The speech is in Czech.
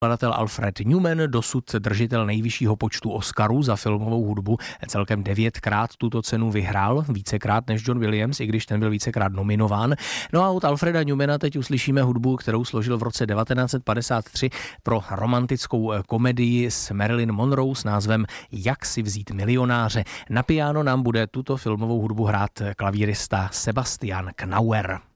skladatel Alfred Newman, dosud držitel nejvyššího počtu Oscarů za filmovou hudbu, celkem 9krát tuto cenu vyhrál, vícekrát než John Williams, i když ten byl vícekrát nominován. No a od Alfreda Newmana teď uslyšíme hudbu, kterou složil v roce 1953 pro romantickou komedii s Marilyn Monroe s názvem Jak si vzít milionáře. Na piano nám bude tuto filmovou hudbu hrát klavírista Sebastian Knauer.